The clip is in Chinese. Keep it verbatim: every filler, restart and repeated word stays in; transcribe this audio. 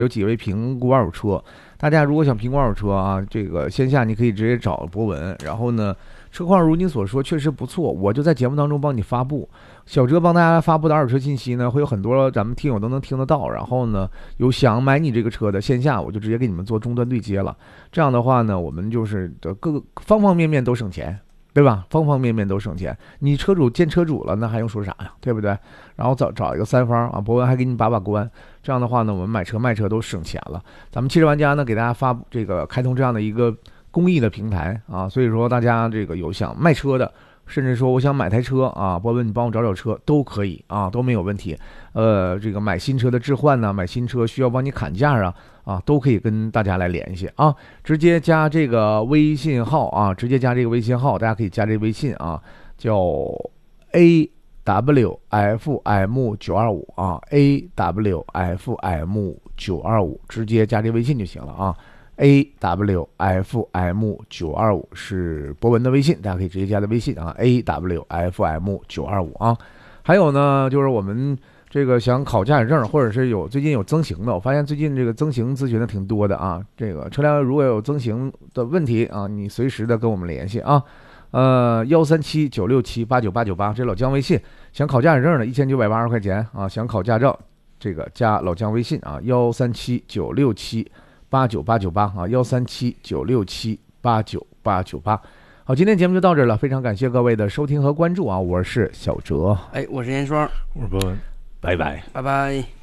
有几位评估二手车，大家如果想评估二手车啊，这个线下你可以直接找博文，然后呢，车况如你所说确实不错，我就在节目当中帮你发布，小哲帮大家发布的二手车信息呢，会有很多咱们听友都能听得到，然后呢，有想买你这个车的线下，我就直接给你们做终端对接了，这样的话呢，我们就是的各个方方面面都省钱。对吧？方方面面都省钱。你车主见车主了，那还用说啥呀？对不对？然后找找一个三方啊，博文还给你把把关。这样的话呢，我们买车卖车都省钱了。咱们汽车玩家呢，给大家发这个开通这样的一个公益的平台啊，所以说大家这个有想卖车的，甚至说我想买台车啊，博文你帮我找找车都可以啊，都没有问题。呃，这个买新车的置换呢，买新车需要帮你砍价啊。啊，都可以跟大家来联系啊，直接加这个微信号啊，直接加这个微信号，大家可以加这个微信啊，叫 A W F M 九二五啊 ，A W F M 九二五，直接加这个微信就行了啊。A W F M 九二五是博文的微信，大家可以直接加的微信啊 ，A W F M 九二五啊。还有呢，就是我们。这个想考驾驶证，或者是有最近有增型的，我发现最近这个增型咨询的挺多的啊。这个车辆如果有增型的问题啊，你随时的跟我们联系啊。呃，幺三七九六七八九八九八，这老姜微信。想考驾驶证的，一千九百八十块钱啊。想考驾照，这个加老姜微信啊，幺三七九六七八九八九八啊，幺三七九六七八九八九八。好，今天节目就到这儿了，非常感谢各位的收听和关注啊，我是小哲， 哎，我是严双， 我是博文。拜拜， 拜拜。